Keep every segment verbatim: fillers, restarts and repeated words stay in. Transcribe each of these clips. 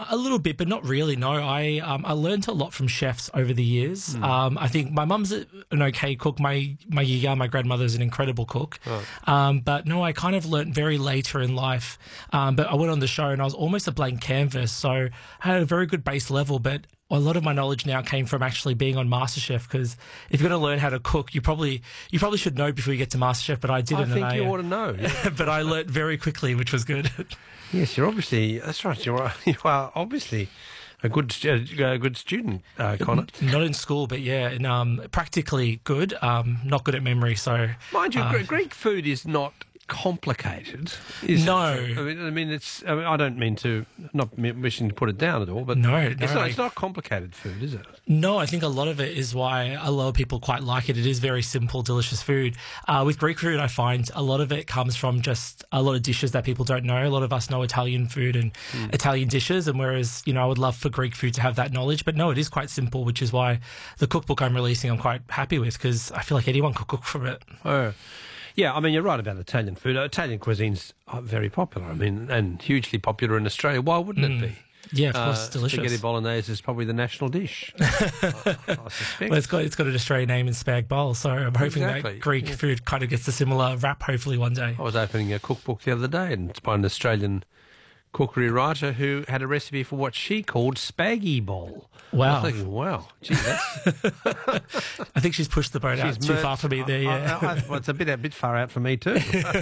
a little bit, but not really. No, I um, I learned a lot from chefs over the years. Mm. Um, I think my mum's an okay cook. My my yiga, my grandmother's an incredible cook. Oh. Um, but no, I kind of learnt very later in life. Um, but I went on the show and I was almost a blank canvas, so I had a very good base level, but a lot of my knowledge now came from actually being on MasterChef, because if you're going to learn how to cook, you probably you probably should know before you get to MasterChef, but I didn't. I think and you I, ought to know. Yeah. But I learnt very quickly, which was good. Yes, you're obviously, that's right, you're, you are obviously a good a good student, uh, Connor. Not in school, but yeah, and, um, practically good, um, not good at memory. So, mind you, uh, Greek food is not complicated, is no. it? I mean, I mean, it's. I, mean, I don't mean to, not wishing to put it down at all, but no, no, it's not. It's not complicated food, is it? No, I think a lot of it is why a lot of people quite like it. It is very simple, delicious food. Uh, with Greek food, I find a lot of it comes from just a lot of dishes that people don't know. A lot of us know Italian food and mm. Italian dishes, and whereas, you know, I would love for Greek food to have that knowledge, but no, it is quite simple, which is why the cookbook I'm releasing I'm quite happy with, because I feel like anyone could cook from it. Oh. Yeah, I mean, you're right about Italian food. Italian cuisine's very popular, I mean, and hugely popular in Australia. Why wouldn't mm. it be? Yeah, of course, uh, it's delicious. Spaghetti bolognese is probably the national dish, I, I suspect. Well, it's got, it's got an Australian name in spag bowl, so I'm hoping exactly. that Greek yeah. food kind of gets a similar rap, hopefully, one day. I was opening a cookbook the other day, and it's by an Australian cookery writer who had a recipe for what she called spaggy bowl. Wow. I was thinking, wow, gee, that's... I think she's pushed the boat out too far for me there, yeah. I, I, well, it's a bit, a bit far out for me too.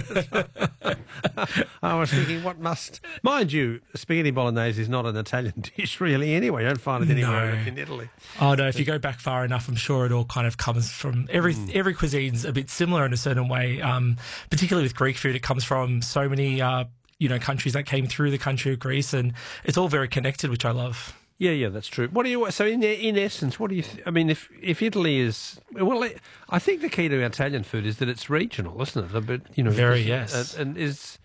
I was thinking, what must... Mind you, spaghetti bolognese is not an Italian dish really anyway. You don't find it anywhere no. in Italy. Oh, no, if you go back far enough, I'm sure it all kind of comes from... Every mm. every cuisine's a bit similar in a certain way, um, particularly with Greek food. It comes from so many... Uh, you know, countries that came through the country of Greece, and it's all very connected, which I love. Yeah, yeah, that's true. What do you? So, in in essence, what do you? Th- I mean, if if Italy is well, I think the key to Italian food is that it's regional, isn't it? But you know, very yes, and, and is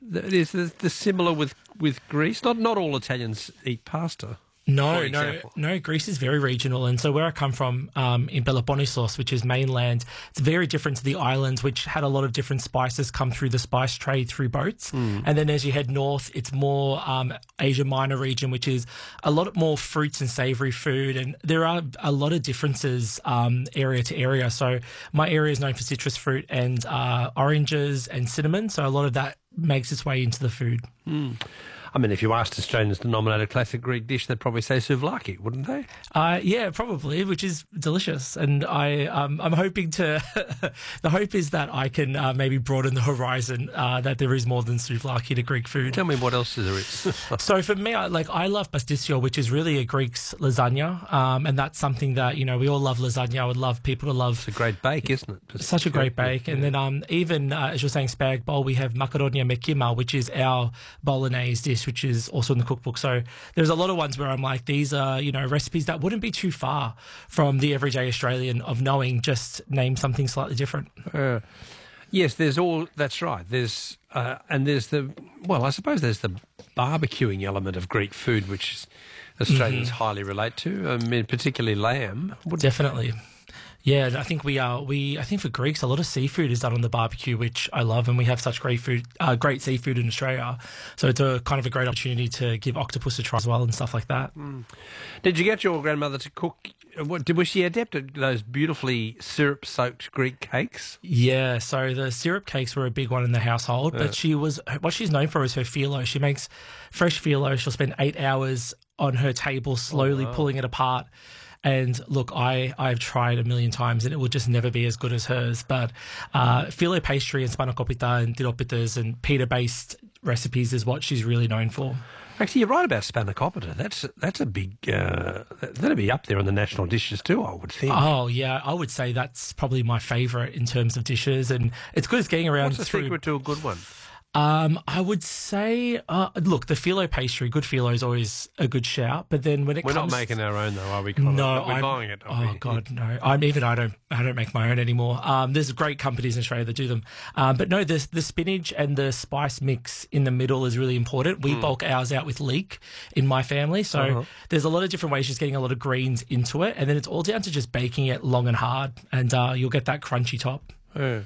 is the, the similar with with Greece? Not not all Italians eat pasta. No, no, no. Greece is very regional, and so where I come from, um, in Peloponnesos, which is mainland, it's very different to the islands, which had a lot of different spices come through the spice trade through boats. Mm. And then as you head north, it's more um, Asia Minor region, which is a lot more fruits and savoury food, and there are a lot of differences um, area to area. So my area is known for citrus fruit and uh, oranges and cinnamon, so a lot of that makes its way into the food. Mm. I mean, if you asked Australians to nominate a classic Greek dish, they'd probably say souvlaki, wouldn't they? Uh, yeah, probably, which is delicious. And I, um, I'm hoping to... the hope is that I can uh, maybe broaden the horizon, uh, that there is more than souvlaki to Greek food. Tell me what else there is. So for me, I, like, I love pastisio, which is really a Greek's lasagna. Um, and that's something that, you know, we all love lasagna. I would love people to love... It's a great bake, isn't it? Pastisio. Such a great bake. Yeah. And then um, even, uh, as you're saying, spag bowl, we have macaronia me kima, which is our bolognese dish, which is also in the cookbook. So there's a lot of ones where I'm like, these are, you know, recipes that wouldn't be too far from the everyday Australian of knowing, just name something slightly different. Uh, yes, there's all, that's right. There's, uh, and there's the, well, I suppose there's the barbecuing element of Greek food, which Australians mm-hmm. highly relate to, I mean, particularly lamb. Definitely. Yeah, I think we are. We I think for Greeks, a lot of seafood is done on the barbecue, which I love, and we have such great food, uh, great seafood in Australia. So it's a kind of a great opportunity to give octopus a try as well and stuff like that. Mm. Did you get your grandmother to cook? What, did, was she adept at those beautifully syrup-soaked Greek cakes? Yeah, so the syrup cakes were a big one in the household, yeah. but she was what she's known for is her phyllo. She makes fresh phyllo. She'll spend eight hours on her table, slowly oh, wow. pulling it apart. And look, I, I've tried a million times and it will just never be as good as hers. But uh, phyllo pastry and spanakopita and tiropitas and pita-based recipes is what she's really known for. Actually, you're right about spanakopita. That's that's a big... Uh, that'd be up there on the national dishes too, I would think. Oh, yeah. I would say that's probably my favourite in terms of dishes. And it's good as getting around What's the through... secret to a good one? Um, I would say, uh, look, the phyllo pastry, good phyllo is always a good shout. But then when it we're comes, not making our own though, are we? Colin? No, we're I'm, buying it. Oh we? God, no! I'm even I don't I don't make my own anymore. Um, there's great companies in Australia that do them, um, but no, the the spinach and the spice mix in the middle is really important. We mm. bulk ours out with leek in my family, so uh-huh. there's a lot of different ways just getting a lot of greens into it, and then it's all down to just baking it long and hard, and uh, you'll get that crunchy top. Uh.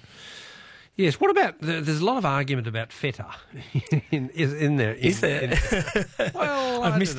Yes. What about? There's a lot of argument about feta in, in there. In, Is there? In, well, I've I missed